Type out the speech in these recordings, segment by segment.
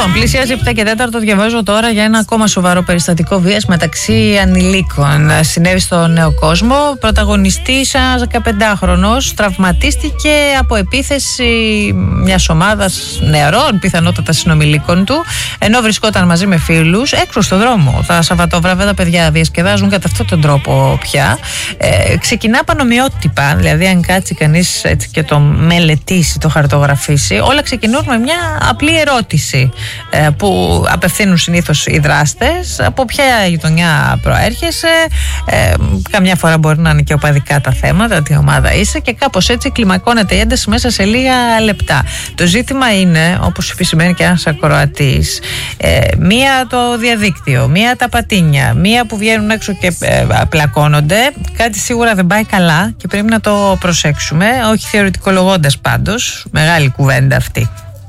Λοιπόν, πλησιάζει 7 και 4. Διαβάζω τώρα για ένα ακόμα σοβαρό περιστατικό βίας μεταξύ ανηλίκων. Συνέβη στο Νέο Κόσμο. Πρωταγωνιστής, ένας 15χρονος, τραυματίστηκε από επίθεση μιας ομάδας νεαρών, πιθανότατα συνομιλίκων του, ενώ βρισκόταν μαζί με φίλους έξω στον δρόμο. Τα Σαββατόβραδα τα παιδιά διασκεδάζουν κατά αυτόν τον τρόπο πια. Ξεκινά πανομοιότυπα, δηλαδή αν κάτσει κανείς έτσι και το μελετήσει, το χαρτογραφήσει, όλα ξεκινούν με μια απλή ερώτηση που απευθύνουν συνήθως οι δράστες: από ποια γειτονιά προέρχεσαι, καμιά φορά μπορεί να είναι και οπαδικά τα θέματα, τι ομάδα είσαι, και κάπως έτσι κλιμακώνεται η ένταση μέσα σε λίγα λεπτά. Το ζήτημα είναι, όπως επισημαίνει και ένας ακροατής, μία το διαδίκτυο, μία τα πατίνια, μία που βγαίνουν έξω και πλακώνονται. Κάτι σίγουρα δεν πάει καλά και πρέπει να το προσέξουμε, όχι θεωρητικολογώντας πάντως, μεγάλη κουβέντα αυτή.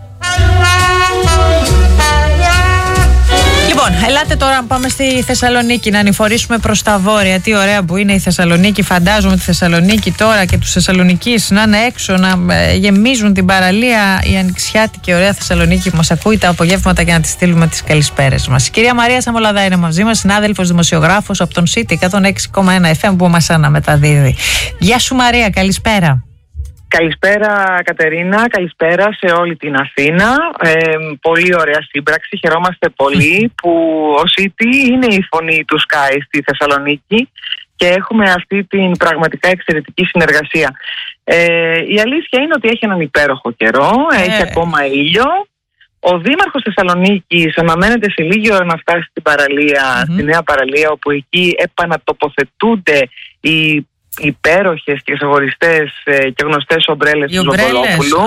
Λοιπόν, ελάτε τώρα να πάμε στη Θεσσαλονίκη, να ανηφορήσουμε προς τα βόρεια. Τι ωραία που είναι η Θεσσαλονίκη. Φαντάζομαι τη Θεσσαλονίκη τώρα και τους Θεσσαλονικείς να είναι έξω, να γεμίζουν την παραλία. Η ανοιξιάτικη ωραία Θεσσαλονίκη που μας ακούει τα απογεύματα για να τη στείλουμε τις καλησπέρες μας. Η κυρία Μαρία Σαμολαδά είναι μαζί μας, συνάδελφος δημοσιογράφος από τον City 106,1 FM που μας αναμεταδίδει. Γεια σου Μαρία, καλησπέρα. Καλησπέρα Κατερίνα, καλησπέρα σε όλη την Αθήνα. Πολύ ωραία σύμπραξη, χαιρόμαστε πολύ που ο City είναι η φωνή του Sky στη Θεσσαλονίκη και έχουμε αυτή την πραγματικά εξαιρετική συνεργασία. Η αλήθεια είναι ότι έχει έναν υπέροχο καιρό, έχει ακόμα ήλιο. Ο Δήμαρχος Θεσσαλονίκης αναμένεται σε λίγη ώρα να φτάσει στην παραλία, στη νέα παραλία, όπου εκεί επανατοποθετούνται οι υπέροχες και ξεχωριστές και γνωστές ομπρέλες του Ζομπολόπουλου.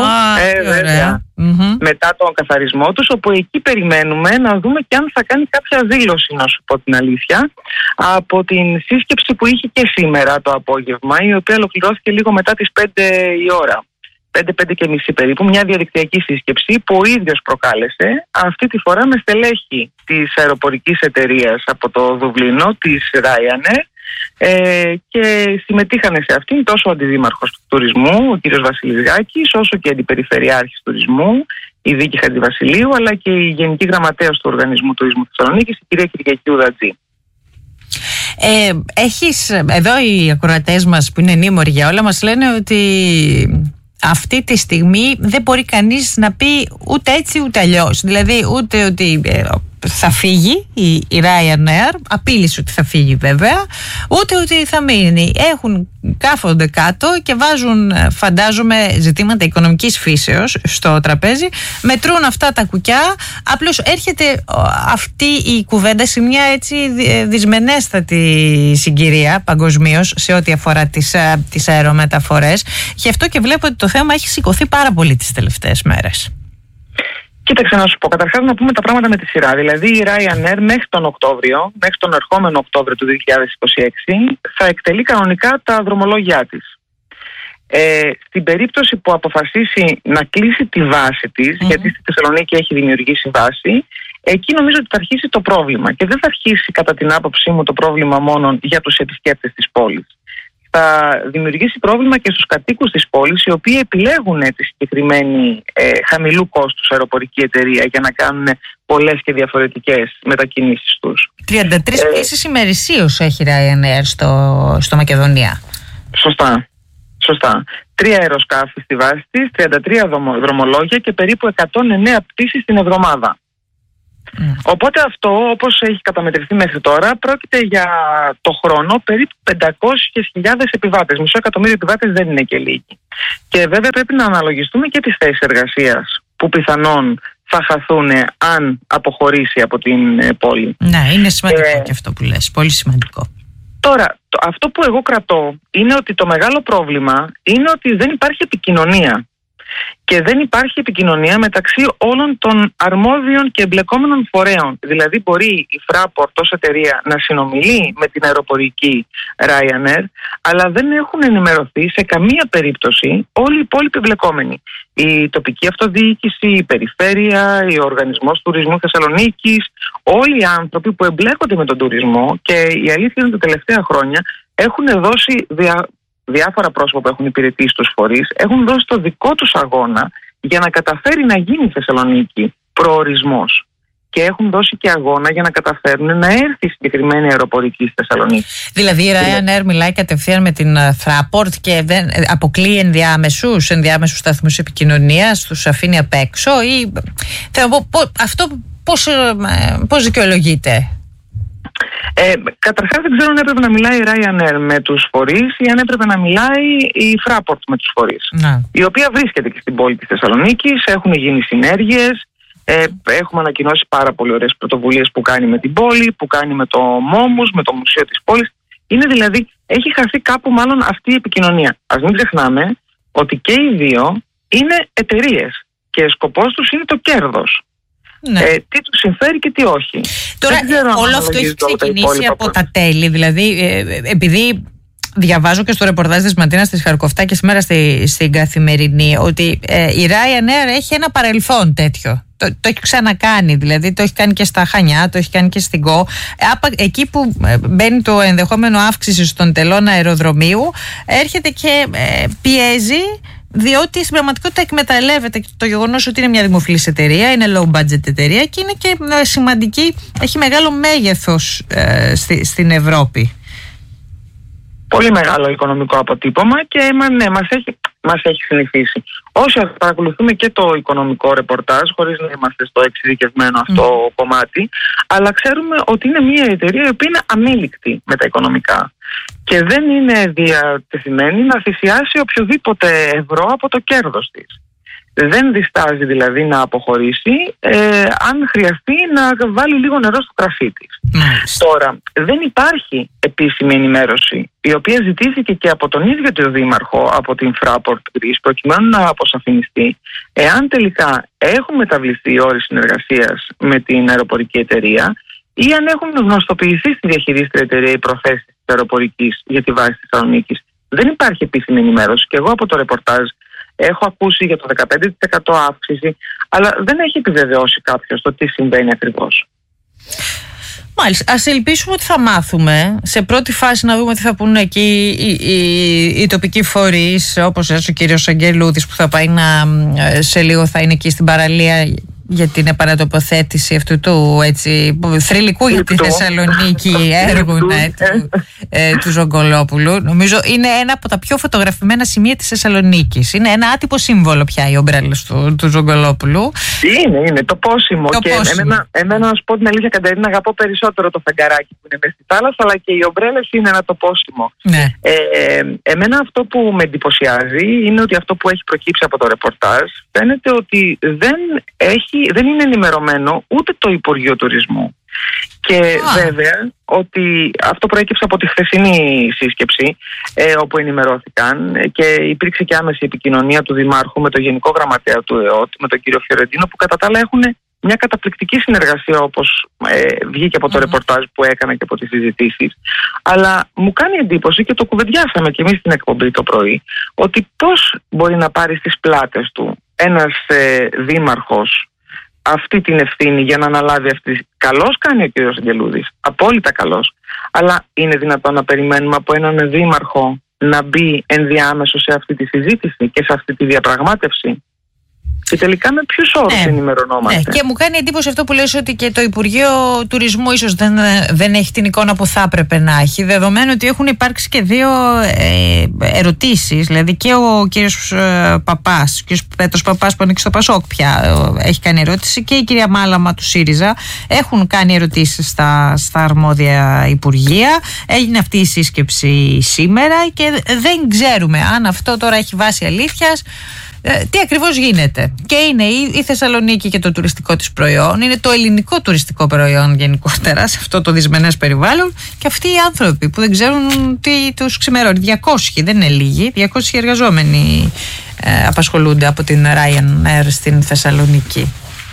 Μετά τον καθαρισμό τους, όπου εκεί περιμένουμε να δούμε και αν θα κάνει κάποια δήλωση, να σου πω την αλήθεια, από την σύσκεψη που είχε και σήμερα το απόγευμα, η οποία ολοκληρώθηκε λίγο μετά τις 5 η ώρα. 5 και μισή περίπου, μια διαδικτυακή σύσκεψη που ο ίδιος προκάλεσε, αυτή τη φορά με στελέχη της αεροπορικής εταιρείας από το Δουβλίνο, της Ryanair, και συμμετείχαν σε αυτήν τόσο ο αντιδήμαρχος του τουρισμού, ο κ. Βασίλης Γάκης, όσο και η αντιπεριφερειάρχης τουρισμού, η Δίκη Χατζηβασιλείου, αλλά και η Γενική Γραμματέας του Οργανισμού Τουρισμού Θεσσαλονίκης, η κυρία Κυριακή Ουδατζή. Έχεις, εδώ οι ακροατές μας που είναι ενήμοροι για όλα μας λένε ότι αυτή τη στιγμή δεν μπορεί κανείς να πει ούτε έτσι ούτε αλλιώς. Δηλαδή ούτε ότι θα φύγει η Ryanair, απείλησε ότι θα φύγει βέβαια, ούτε ότι θα μείνει. Κάθονται κάτω και βάζουν, φαντάζομαι, ζητήματα οικονομικής φύσεως στο τραπέζι, μετρούν αυτά τα κουκιά. Απλώς έρχεται αυτή η κουβέντα σε μια έτσι δυσμενέστατη συγκυρία παγκοσμίως σε ό,τι αφορά τις αερομεταφορές. Γι' αυτό και βλέπω ότι το θέμα έχει σηκωθεί πάρα πολύ τις τελευταίες μέρες. Κοίταξε να σου πω, καταρχάς να πούμε τα πράγματα με τη σειρά. Δηλαδή η Ryanair μέχρι τον ερχόμενο Οκτώβριο του 2026 θα εκτελεί κανονικά τα δρομολόγια της. Στην περίπτωση που αποφασίσει να κλείσει τη βάση της, γιατί στη Θεσσαλονίκη έχει δημιουργήσει βάση, εκεί νομίζω ότι θα αρχίσει το πρόβλημα. Και δεν θα αρχίσει κατά την άποψή μου το πρόβλημα μόνο για τους επισκέπτες της πόλης. Θα δημιουργήσει πρόβλημα και στους κατοίκους της πόλης, οι οποίοι επιλέγουν τη συγκεκριμένη χαμηλού κόστους αεροπορική εταιρεία για να κάνουν πολλές και διαφορετικές μετακινήσεις τους. 33 πτήσεις ημερησίως έχει Ryanair στο Μακεδονία. Σωστά. 3 αεροσκάφη στη βάση της, 33 δρομολόγια και περίπου 109 πτήσεις την εβδομάδα. Οπότε αυτό, όπως έχει καταμετρηθεί μέχρι τώρα, πρόκειται για το χρόνο περίπου 500.000 επιβάτες. 500.000 επιβάτες δεν είναι και λίγοι. Και βέβαια πρέπει να αναλογιστούμε και τις θέσεις εργασίας που πιθανόν θα χαθούν αν αποχωρήσει από την πόλη. Ναι, είναι σημαντικό και αυτό που λες, πολύ σημαντικό. Τώρα, αυτό που εγώ κρατώ είναι ότι το μεγάλο πρόβλημα είναι ότι δεν υπάρχει επικοινωνία. Και δεν υπάρχει επικοινωνία μεταξύ όλων των αρμόδιων και εμπλεκόμενων φορέων. Δηλαδή μπορεί η Fraport ως εταιρεία να συνομιλεί με την αεροπορική Ryanair, αλλά δεν έχουν ενημερωθεί σε καμία περίπτωση όλοι οι υπόλοιποι εμπλεκόμενοι. Η τοπική αυτοδιοίκηση, η περιφέρεια, ο Οργανισμός Τουρισμού Θεσσαλονίκης, όλοι οι άνθρωποι που εμπλέκονται με τον τουρισμό, και η αλήθεια είναι ότι τα τελευταία χρόνια έχουν δώσει διάφορα πρόσωπα που έχουν υπηρετήσει στους φορείς, έχουν δώσει το δικό τους αγώνα για να καταφέρει να γίνει η Θεσσαλονίκη προορισμός. Και έχουν δώσει και αγώνα για να καταφέρουν να έρθει η συγκεκριμένη αεροπορική στη Θεσσαλονίκη. Δηλαδή η Ryanair μιλάει κατευθείαν με την Fraport και δεν αποκλείει ενδιάμεσους σταθμούς επικοινωνίας, τους αφήνει απ' έξω, ή αυτό πώς δικαιολογείται? Καταρχάς δεν ξέρω αν έπρεπε να μιλάει η Ryanair με τους φορείς ή αν έπρεπε να μιλάει η Fraport με τους φορείς. Η οποία βρίσκεται και στην πόλη της Θεσσαλονίκης, έχουν γίνει συνέργειες. Έχουμε ανακοινώσει πάρα πολύ ωραίες πρωτοβουλίες που κάνει με την πόλη, που κάνει με το Μόμους, με το Μουσείο της Πόλης. Είναι δηλαδή, έχει χαθεί κάπου μάλλον αυτή η επικοινωνία. Ας μην ξεχνάμε ότι και οι δύο είναι εταιρείες και σκοπός τους είναι το κέρδος. Ναι. Τι τους συμφέρει και τι όχι. Τώρα όλο αυτό έχει ξεκινήσει από τα τέλη, δηλαδή επειδή διαβάζω και στο ρεπορτάζ της Ματίνας της Χαρκοφτά και σήμερα στην Καθημερινή ότι η Ryanair έχει ένα παρελθόν τέτοιο. Το έχει ξανακάνει, δηλαδή το έχει κάνει και στα Χανιά, το έχει κάνει και στην ΚΟ. Εκεί που μπαίνει το ενδεχόμενο αύξηση των τελών αεροδρομίου, έρχεται και πιέζει, διότι στην πραγματικότητα εκμεταλλεύεται το γεγονός ότι είναι μια δημοφιλής εταιρεία, είναι low budget εταιρεία και είναι και σημαντική, έχει μεγάλο μέγεθος στην Ευρώπη. Πολύ μεγάλο οικονομικό αποτύπωμα και μας έχει συνηθίσει. Όσοι παρακολουθούμε και το οικονομικό ρεπορτάζ, χωρίς να είμαστε στο εξειδικευμένο αυτό κομμάτι, αλλά ξέρουμε ότι είναι μια εταιρεία η οποία είναι αμήλικτη με τα οικονομικά και δεν είναι διατεθειμένη να θυσιάσει οποιοδήποτε ευρώ από το κέρδος της. Δεν διστάζει δηλαδή να αποχωρήσει αν χρειαστεί να βάλει λίγο νερό στο κρασί της. Τώρα, δεν υπάρχει επίσημη ενημέρωση, η οποία ζητήθηκε και από τον ίδιο τον Δήμαρχο, από την Fraport Greece, προκειμένου να αποσαφινιστεί εάν τελικά έχουν μεταβληθεί οι όροι συνεργασίας με την αεροπορική εταιρεία ή αν έχουν γνωστοποιηθεί στη διαχειρίστρια εταιρεία οι προθέσεις της αεροπορικής για τη βάση της Θεσσαλονίκης. Δεν υπάρχει επίσημη ενημέρωση και εγώ από το ρεπορτάζ έχω ακούσει για το 15% αύξηση, αλλά δεν έχει επιβεβαιώσει κάποιος το τι συμβαίνει ακριβώς. Μάλιστα. Ας ελπίσουμε ότι θα μάθουμε. Σε πρώτη φάση να δούμε τι θα πούνε εκεί οι τοπικοί φορείς, όπως ο κύριος Αγγελούδης που θα πάει σε λίγο θα είναι εκεί στην παραλία για την επανατοποθέτηση αυτού του θρυλικού για τη Θεσσαλονίκη έργου του Ζογκολόπουλου. Νομίζω είναι ένα από τα πιο φωτογραφημένα σημεία της Θεσσαλονίκης. Είναι ένα άτυπο σύμβολο πια οι ομπρέλες του Ζογκολόπουλου. Είναι το πόσιμο. Και εμένα να σου πω την αλήθεια, Κατερίνα, αγαπώ περισσότερο το φεγγαράκι που είναι μες στη θάλασσα, αλλά και οι ομπρέλες είναι ένα τοπόσιμο. Ναι. Εμένα αυτό που με εντυπωσιάζει είναι ότι αυτό που έχει προκύψει από το ρεπορτάζ φαίνεται ότι δεν είναι ενημερωμένο ούτε το Υπουργείο Τουρισμού. Και βέβαια ότι αυτό προέκυψε από τη χθεσινή σύσκεψη όπου ενημερώθηκαν και υπήρξε και άμεση επικοινωνία του Δημάρχου με τον Γενικό Γραμματέα του ΕΟΤ, με τον κύριο Φιωρεντίνο, που κατά τα άλλα έχουν μια καταπληκτική συνεργασία, όπως βγήκε από το ρεπορτάζ που έκανα και από τις συζητήσεις. Αλλά μου κάνει εντύπωση και το κουβεντιάσαμε κι εμείς στην εκπομπή το πρωί, ότι πώς μπορεί να πάρει στις πλάτες του ένας δήμαρχος αυτή την ευθύνη για να αναλάβει αυτή. Καλώς κάνει ο κύριος Αγγελούδης, απόλυτα καλώς. Αλλά είναι δυνατόν να περιμένουμε από έναν δήμαρχο να μπει ενδιάμεσο σε αυτή τη συζήτηση και σε αυτή τη διαπραγμάτευση? Και τελικά με ποιους όρους ενημερωνόμαστε? Και μου κάνει εντύπωση αυτό που λες, ότι και το Υπουργείο Τουρισμού ίσως δεν έχει την εικόνα που θα έπρεπε να έχει, δεδομένου ότι έχουν υπάρξει και δύο ερωτήσεις. Δηλαδή και ο κύριος Παπάς, ο κύριος Πέτρος Παπάς που ανήκει στο Πασόκ πια έχει κάνει ερώτηση, και η κυρία Μάλαμα του ΣΥΡΙΖΑ έχουν κάνει ερωτήσεις στα αρμόδια υπουργεία. Έγινε αυτή η σύσκεψη σήμερα και δεν ξέρουμε αν αυτό τώρα έχει βάση αλήθειας. Τι ακριβώς γίνεται. Και είναι η Θεσσαλονίκη και το τουριστικό της προϊόν, είναι το ελληνικό τουριστικό προϊόν γενικότερα σε αυτό το δυσμενές περιβάλλον, και αυτοί οι άνθρωποι που δεν ξέρουν τι τους ξημερώνει. 200, δεν είναι λίγοι, 200 εργαζόμενοι απασχολούνται από την Ryanair στην Θεσσαλονίκη.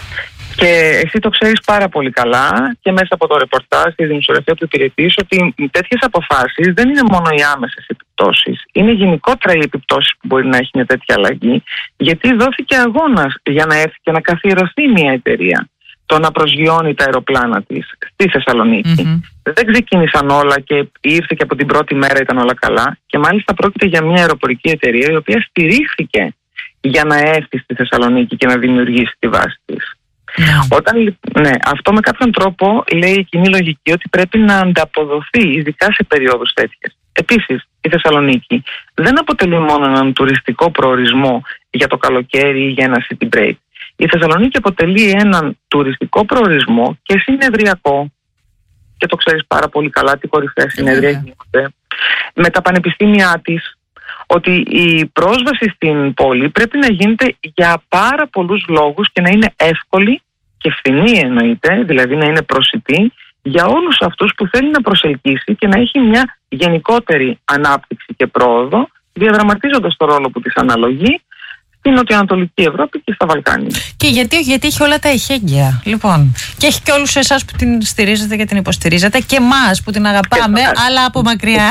Και εσύ το ξέρεις πάρα πολύ καλά και μέσα από το ρεπορτάζ, τη δημοσιογραφία που υπηρετείς, ότι τέτοιες αποφάσεις δεν είναι μόνο οι άμεσες επιπτώσεις. Είναι γενικότερα οι επιπτώσεις που μπορεί να έχει μια τέτοια αλλαγή, γιατί δόθηκε αγώνας για να έρθει και να καθιερωθεί μια εταιρεία, το να προσγειώνει τα αεροπλάνα της στη Θεσσαλονίκη. Δεν ξεκίνησαν όλα και ήρθε και από την πρώτη μέρα ήταν όλα καλά. Και μάλιστα πρόκειται για μια αεροπορική εταιρεία η οποία στηρίχθηκε για να έρθει στη Θεσσαλονίκη και να δημιουργήσει τη βάση της. Αυτό με κάποιον τρόπο λέει η κοινή λογική ότι πρέπει να ανταποδοθεί, ειδικά σε περιόδους τέτοιες. Επίσης, η Θεσσαλονίκη δεν αποτελεί μόνο έναν τουριστικό προορισμό για το καλοκαίρι ή για ένα city break. Η Θεσσαλονίκη αποτελεί έναν τουριστικό προορισμό και συνεδριακό, και το ξέρεις πάρα πολύ καλά τι κορυφαία συνέδρια γίνονται, με τα πανεπιστήμια της, ότι η πρόσβαση στην πόλη πρέπει να γίνεται για πάρα πολλούς λόγους και να είναι εύκολη και φθηνή εννοείται, δηλαδή να είναι προσιτή για όλους αυτούς που θέλει να προσελκύσει και να έχει μια γενικότερη ανάπτυξη και πρόοδο, διαδραματίζοντας το ρόλο που της αναλογεί στην Νοτιοανατολική Ευρώπη και στα Βαλκάνια. Και γιατί έχει όλα τα εχέγγυα, λοιπόν. Και έχει και όλους εσάς που την στηρίζετε και την υποστηρίζετε και εμάς που την αγαπάμε, αλλά από μακριά.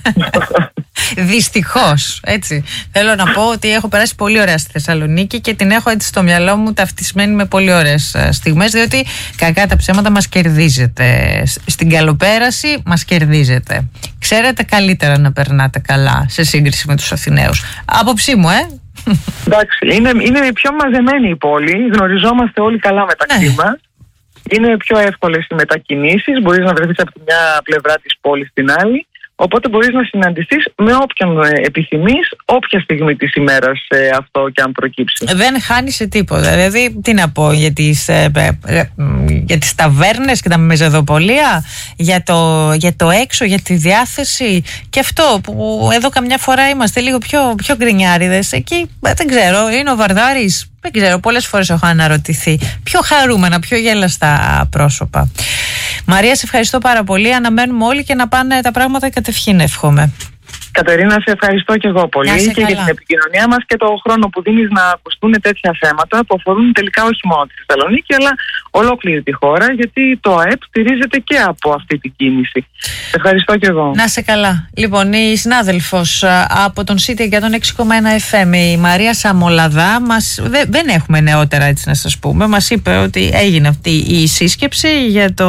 Δυστυχώς, έτσι. Θέλω να πω ότι έχω περάσει πολύ ωραία στη Θεσσαλονίκη και την έχω έτσι στο μυαλό μου ταυτισμένη με πολύ ωραίες στιγμές, διότι κακά τα ψέματα μας κερδίζετε. Στην καλοπέραση μας κερδίζετε. Ξέρετε καλύτερα να περνάτε καλά σε σύγκριση με τους Αθηναίους. Άποψή μου, Εντάξει, είναι πιο μαζεμένη η πόλη, γνωριζόμαστε όλοι καλά μεταξύ μας. Είναι πιο εύκολες οι μετακινήσεις, μπορείς να βρεθείς από τη μια πλευρά της πόλης στην άλλη. Οπότε μπορείς να συναντηθείς με όποιον επιθυμείς, όποια στιγμή της ημέρας αυτό και αν προκύψει. Δεν χάνεις σε τίποτα. Δηλαδή, τι να πω για τις ταβέρνες και τα μεζεδοπολία, για το έξω, για τη διάθεση. Και αυτό που εδώ καμιά φορά είμαστε λίγο πιο γκρινιάριδες. Εκεί δεν ξέρω, είναι ο Βαρδάρης. Δεν ξέρω, πολλές φορές έχω αναρωτηθεί. Πιο χαρούμενα, πιο γέλαστα πρόσωπα. Μαρία, σε ευχαριστώ πάρα πολύ. Αναμένουμε όλοι και να πάνε τα πράγματα κατευχήν, εύχομαι. Κατερίνα, σε ευχαριστώ και εγώ πολύ και για την επικοινωνία μας και το χρόνο που δίνεις να ακουστούν τέτοια θέματα που αφορούν τελικά όχι μόνο τη Θεσσαλονίκη αλλά ολόκληρη τη χώρα, γιατί το ΑΕΠ στηρίζεται και από αυτή την κίνηση. Σε ευχαριστώ και εγώ. Να σε καλά. Λοιπόν, η συνάδελφος από τον City 106,1 FM, η Μαρία Σαμολαδά, δεν έχουμε νεότερα έτσι να σας πούμε, μας είπε ότι έγινε αυτή η σύσκεψη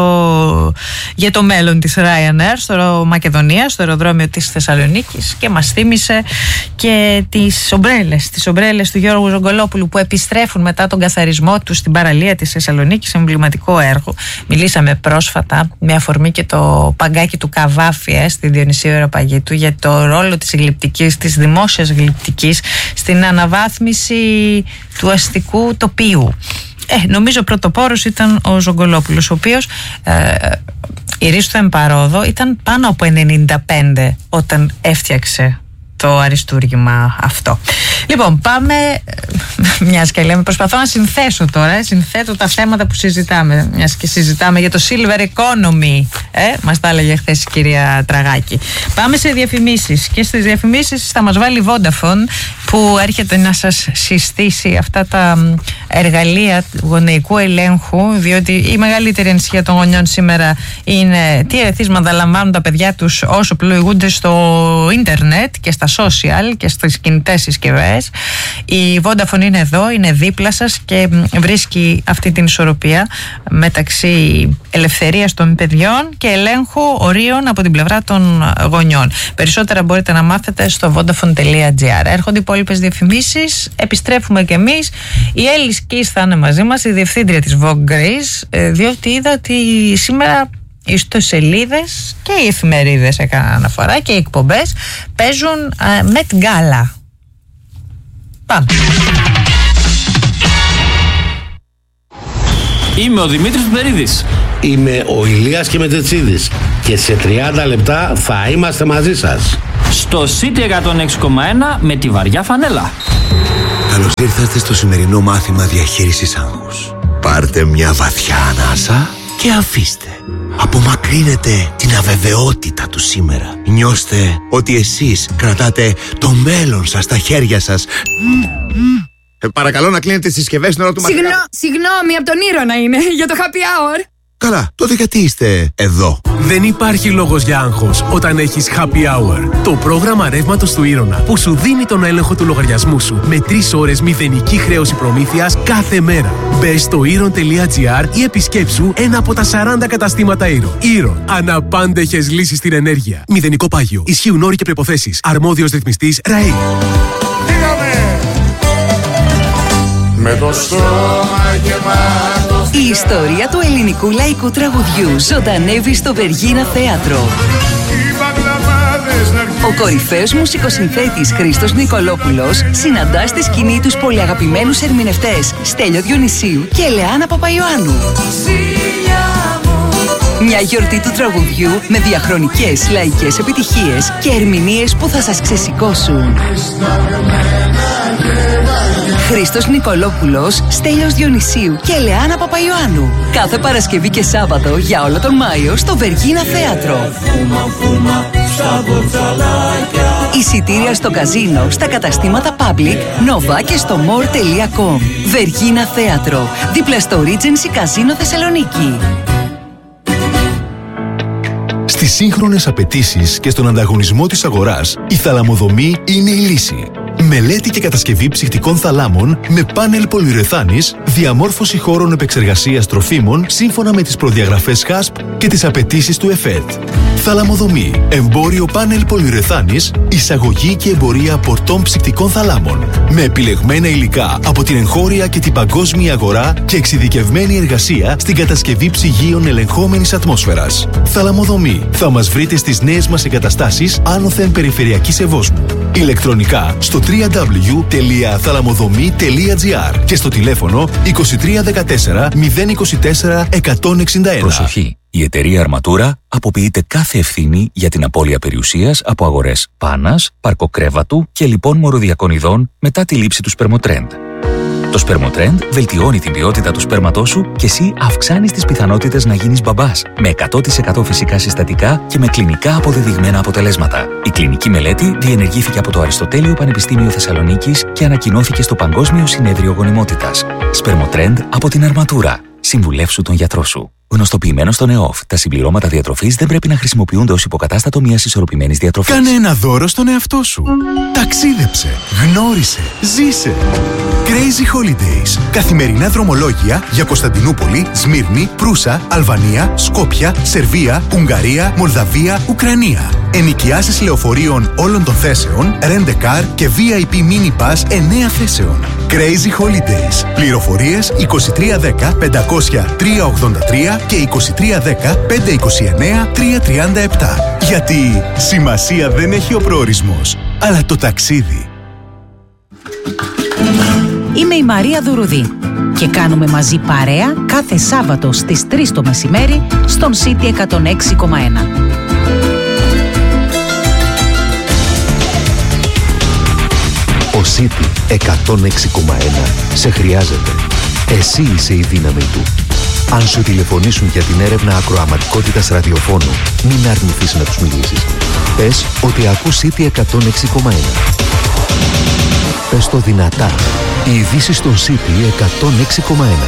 για το μέλλον της Ryanair στο Μακεδονία, στο αεροδρόμιο της Θεσσαλονίκης, και μας θύμισε και τις ομπρέλες του Γιώργου Ζογκολόπουλου που επιστρέφουν μετά τον καθαρισμό του στην παραλία της Θεσσαλονίκης, εμβληματικό έργο. Μιλήσαμε πρόσφατα με αφορμή και το παγκάκι του Καβάφη στη Διονυσίου Αεροπαγήτου για το ρόλο της γλυπτικής, της δημόσιας γλυπτικής στην αναβάθμιση του αστικού τοπίου. Νομίζω πρωτοπόρος ήταν ο Ζογκολόπουλος, ο οποίος η ρίση του εμπαρόδο ήταν πάνω από 95 όταν έφτιαξε το αριστούργημα αυτό. Λοιπόν, πάμε, μιας και λέμε, προσπαθώ να συνθέσω τώρα, συνθέτω τα θέματα που συζητάμε, μιας και συζητάμε για το Silver Economy, μας τα έλεγε χθες η κυρία Τραγάκη. Πάμε σε διαφημίσεις και στις διαφημίσεις θα μας βάλει η Vodafone που έρχεται να σας συστήσει αυτά τα εργαλεία γονεϊκού ελέγχου, διότι η μεγαλύτερη ανησυχία των γονιών σήμερα είναι τι ερεθίσματα λαμβάνουν τα παιδιά τους όσο πλοηγούνται στο ίντερνετ και στα social και στις κινητές συσκευές. Η Vodafone είναι εδώ, είναι δίπλα σας και βρίσκει αυτή την ισορροπία μεταξύ ελευθερίας των παιδιών και ελέγχου ορίων από την πλευρά των γονιών. Περισσότερα μπορείτε να μάθετε στο vodafone.gr. Έρχονται οι υπόλοιπες διαφημίσεις, επιστρέφουμε κι εμείς. Η Έλλης Κις θα είναι μαζί μας, η διευθύντρια της Vogue Greece, διότι είδα ότι σήμερα οι ιστοσελίδες και οι εφημερίδες έκαναν αναφορά και οι εκπομπές παίζουν Met Gala. Πάμε. Είμαι ο Δημήτρης Μπερίδης. Είμαι ο Ηλίας Κεμετετσίδης και σε 30 λεπτά θα είμαστε μαζί σας. Στο City 106,1 με τη βαριά φανέλα. Καλώς ήρθατε στο σημερινό μάθημα διαχείρισης άγχους. Πάρτε μια βαθιά ανάσα και αφήστε. Απομακρύνετε την αβεβαιότητα του σήμερα. Νιώστε ότι εσείς κρατάτε το μέλλον σας στα χέρια σας. Παρακαλώ να κλείνετε τις συσκευές στην ώρα του μαθήματος. Συγγνώμη, από τον Ήρωνα είναι, για το happy hour. Καλά, τότε γιατί είστε εδώ? Δεν υπάρχει λόγος για άγχος όταν έχεις Happy Hour. Το πρόγραμμα ρεύματος του Ήρωνα που σου δίνει τον έλεγχο του λογαριασμού σου με 3 ώρες μηδενική χρέωση προμήθειας κάθε μέρα. Μπες στο Iron.gr ή επισκέψου ένα από τα 40 καταστήματα Iron. Iron. Αναπάντεχες λύσεις στην ενέργεια. Μηδενικό πάγιο. Ισχύουν όροι και προϋποθέσεις. Αρμόδιος ρυθμιστής ΡΑΗ. Με το στόμα γεμάτο Η ιστορία του ελληνικού λαϊκού τραγουδιού ζωντανεύει στο Βεργίνα Θέατρο. Ο κορυφαίος μουσικοσυνθέτης Χρήστος Νικολόπουλος συναντά στη σκηνή τους πολυαγαπημένους ερμηνευτές Στέλιο Διονυσίου και Ελεάνα Παπαϊωάννου. Μια γιορτή του τραγουδιού με διαχρονικές λαϊκές επιτυχίες και ερμηνείες που θα σας ξεσηκώσουν. Χρήστος Νικολόπουλος, Στέλιος Διονυσίου και Ελεάνα Παπαϊωάννου. Κάθε Παρασκευή και Σάββατο για όλο τον Μάιο στο Βεργίνα Θέατρο. Εισιτήρια στο καζίνο, στα καταστήματα Public, Nova και στο more.com. Βεργίνα Θέατρο, δίπλα στο Regency Καζίνο Θεσσαλονίκη. Στις σύγχρονες απαιτήσεις και στον ανταγωνισμό της αγοράς, η θαλαμοδομή είναι η λύση. Μελέτη και κατασκευή ψυχτικών θαλάμων με πάνελ πολυουρεθάνης, διαμόρφωση χώρων επεξεργασίας τροφίμων σύμφωνα με τις προδιαγραφές HASP και τις απαιτήσεις του ΕΦΕΤ. Θαλαμοδομή, εμπόριο πάνελ πολυουρεθάνης, εισαγωγή και εμπορία πορτών ψυχτικών θαλάμων. Με επιλεγμένα υλικά από την εγχώρια και την παγκόσμια αγορά και εξειδικευμένη εργασία στην κατασκευή ψυγείων ελεγχόμενης ατμόσφαιρας. Θαλαμοδομή. Θα μας βρείτε στις νέες μας εγκαταστάσεις άνωθεν περιφερειακής Ευόσμου. Ηλεκτρονικά στο www.thalamodhomi.gr και στο τηλέφωνο 2314 024 161. Προσοχή! Η εταιρεία Αρματούρα αποποιείται κάθε ευθύνη για την απώλεια περιουσίας από αγορές πάνας, παρκοκρέβατου και λοιπών μοροδιακών μετά τη λήψη του σπερμοτρέντ. Το σπερμοτρέντ βελτιώνει την ποιότητα του σπέρματός σου και εσύ αυξάνεις τις πιθανότητες να γίνεις μπαμπάς με 100% φυσικά συστατικά και με κλινικά αποδεδειγμένα αποτελέσματα. Η κλινική μελέτη διενεργήθηκε από το Αριστοτέλειο Πανεπιστήμιο Θεσσαλονίκης και ανακοινώθηκε στο Παγκόσμιο Συνέδριο Γονιμότητας. Σπερμοτρέντ από την Αρματούρα. Συμβουλεύσου τον γιατρό σου. Γνωστοποιημένο στον ΕΟΦ. Τα συμπληρώματα διατροφής δεν πρέπει να χρησιμοποιούνται ως υποκατάστατο μιας ισορροπημένης διατροφής. Κάνε ένα δώρο στον εαυτό σου. Ταξίδεψε, γνώρισε, ζήσε. Crazy Holidays. Καθημερινά δρομολόγια για Κωνσταντινούπολη, Σμύρνη, Προύσα, Αλβανία, Σκόπια, Σερβία, Ουγγαρία, Μολδαβία, Ουκρανία. Ενοικιάσεις λεωφορείων όλων των θέσεων, Rent a Car και VIP Mini Pass 9 θέσεων. Crazy Holidays. Πληροφορίες 2310 500 383 και 2310 529 337. Γιατί σημασία δεν έχει ο προορισμός, αλλά το ταξίδι. Είμαι η Μαρία Δουρουδή και κάνουμε μαζί παρέα κάθε Σάββατο στις 3 το μεσημέρι στον City 106,1. Ο City 106,1 σε χρειάζεται. Εσύ είσαι η δύναμη του. Αν σου τηλεφωνήσουν για την έρευνα ακροαματικότητας ραδιοφώνου, μην αρνηθείς να τους μιλήσεις. Πες ότι ακούς City 106,1. Πες το δυνατά. Οι ειδήσεις των City 106,1.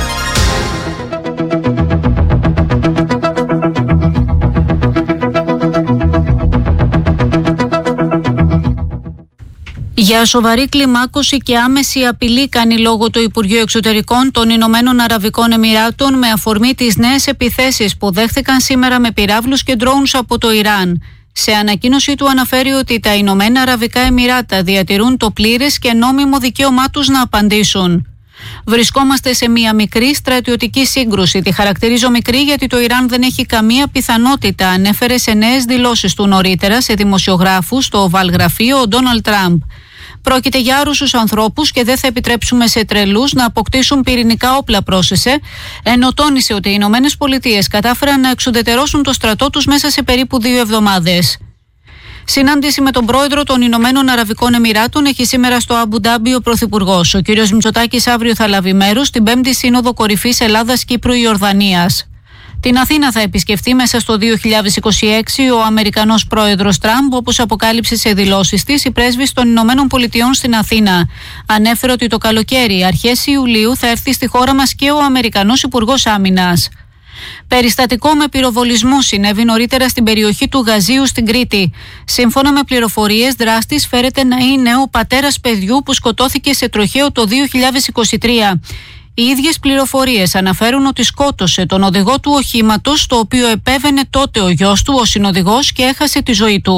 Για σοβαρή κλιμάκωση και άμεση απειλή κάνει λόγο το Υπουργείο Εξωτερικών των Ηνωμένων Αραβικών Εμιράτων με αφορμή τις νέες επιθέσεις που δέχθηκαν σήμερα με πυράβλους και ντρόουνς από το Ιράν. Σε ανακοίνωσή του αναφέρει ότι τα Ηνωμένα Αραβικά Εμιράτα διατηρούν το πλήρες και νόμιμο δικαίωμά τους να απαντήσουν. Βρισκόμαστε σε μια μικρή στρατιωτική σύγκρουση. Τη χαρακτηρίζω μικρή γιατί το Ιράν δεν έχει καμία πιθανότητα, ανέφερε σε νέες δηλώσεις του νωρίτερα σε δημοσιογράφους στο Οβάλ Γραφείο ο Ντόναλντ Τραμπ. Πρόκειται για άρρωστους ανθρώπους και δεν θα επιτρέψουμε σε τρελούς να αποκτήσουν πυρηνικά όπλα, πρόσθεσε, ενώ τόνισε ότι οι Ηνωμένες Πολιτείες κατάφεραν να εξουδετερώσουν το στρατό τους μέσα σε περίπου 2 εβδομάδες. Συνάντηση με τον πρόεδρο των Ηνωμένων Αραβικών Εμιράτων έχει σήμερα στο Αμπου Ντάμπι ο Πρωθυπουργός. Ο κ. Μητσοτάκης αύριο θα λάβει μέρος στην 5η Σύνοδο Κορυφής Ελλάδας-Κύπρου-Ιορδανίας. Την Αθήνα θα επισκεφτεί μέσα στο 2026 ο Αμερικανός πρόεδρος Τραμπ, όπως αποκάλυψε σε δηλώσεις της η πρέσβης των Ηνωμένων Πολιτειών στην Αθήνα. Ανέφερε ότι το καλοκαίρι, αρχές Ιουλίου, θα έρθει στη χώρα μας και ο Αμερικανός Υπουργός Άμυνας. Περιστατικό με πυροβολισμό συνέβη νωρίτερα στην περιοχή του Γαζίου στην Κρήτη. Σύμφωνα με πληροφορίες, δράστης φέρεται να είναι ο πατέρας παιδιού που σκοτώθηκε σε τροχαίο το 2023. Οι ίδιες πληροφορίες αναφέρουν ότι σκότωσε τον οδηγό του οχήματος, το οποίο επέβαινε τότε ο γιος του, ο συνοδηγός, και έχασε τη ζωή του.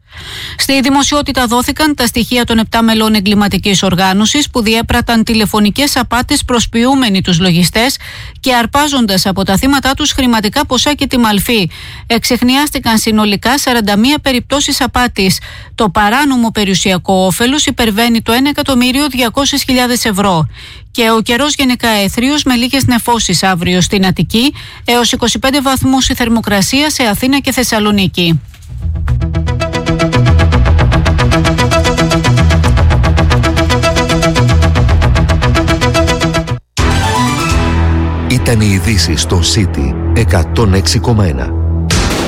Στη δημοσιότητα δόθηκαν τα στοιχεία των 7 μελών εγκληματικής οργάνωσης που διέπραταν τηλεφωνικές απάτες προσποιούμενοι τους λογιστές και αρπάζοντας από τα θύματα τους χρηματικά ποσά και τη μαλφή. Εξεχνιάστηκαν συνολικά 41 περιπτώσεις απάτης. Το παράνομο περιουσιακό όφελος υπερβαίνει το 1.200.000 ευρώ. Και ο καιρός γενικά έθριος με λίγες νεφώσεις αύριο στην Αττική, έως 25 βαθμούς η θερμοκρασία σε Αθήνα και Θεσσαλονίκη. Ήταν οι ειδήσεις στο City 106,1.